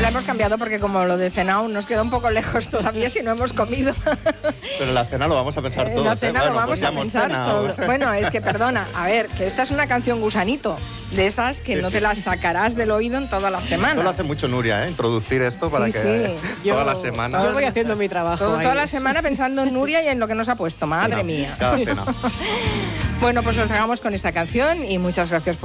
la hemos cambiado porque como lo de cena aún nos queda un poco lejos todavía si no hemos comido. Pero en la cena lo vamos a pensar todos. En la cena lo Bueno, vamos pues ya a hemos pensar cenado. todo. Bueno, es que perdona, a ver, que esta es una canción gusanito, de esas que Sí, no sí. te las sacarás del oído en toda la semana. Esto lo hace mucho Nuria, introducir esto para Sí, que sí. toda la semana... Yo voy haciendo mi trabajo. Toda ahí. la semana pensando en Nuria y en lo que nos ha puesto, madre mía. Cada cena. Bueno, pues os dejamos con esta canción y muchas gracias por